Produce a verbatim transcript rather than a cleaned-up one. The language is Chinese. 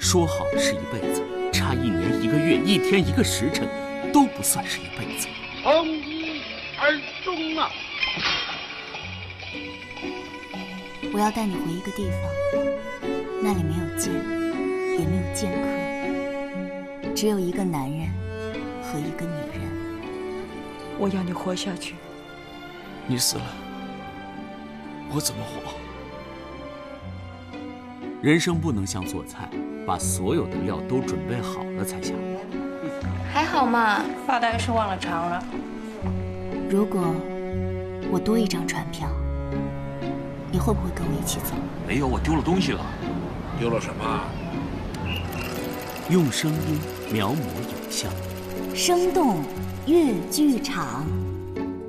说好的是一辈子，差一年一个月、一天一个时辰，都不算是一辈子。 从一而终啊！ 我要带你回一个地方，那里没有剑，也没有剑客，只有一个男人和一个女人。 我要你活下去。 你死了，我怎么活？ 人生不能像做菜，把所有的料都准备好了才下锅。 还好嘛， 发呆是忘了常了。 如果我多一张船票，你会不会跟我一起走？ 没有，我丢了东西了。 丢了什么？ 用声音描摹影像， 生动粤剧场。